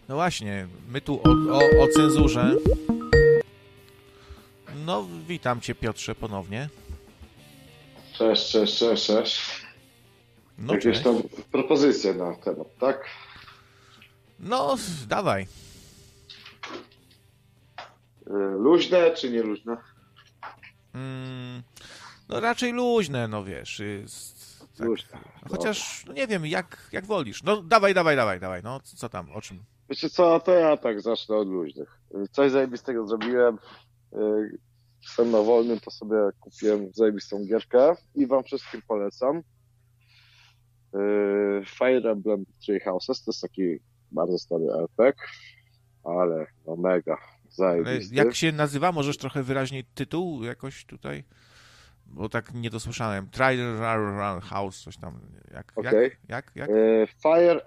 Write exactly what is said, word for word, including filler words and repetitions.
No właśnie, my tu o, o, o cenzurze. No, witam cię, Piotrze, ponownie. Cześć, cześć, cześć, cześć. No, Jakieś cześć. tam propozycje na temat, tak? No, dawaj. Luźne czy nie luźne? Mm, no raczej luźne, no wiesz, jest... Tak. Luźne. Chociaż, no nie wiem, jak, jak wolisz. No, dawaj, dawaj, dawaj, dawaj, no, co tam, o czym? Wiecie co, to ja tak zacznę od luźnych. Coś zajebistego zrobiłem. Jestem na wolnym, to sobie kupiłem zajebistą gierkę i wam wszystkim polecam. Fire Emblem Three Houses to jest taki bardzo stary er pe gie, ale no mega zajebisty. Jak się nazywa? Możesz trochę wyraźniej tytuł jakoś tutaj? Bo tak nie dosłyszałem. Trial House, coś tam. Jak, Okay. jak, jak, jak? Fire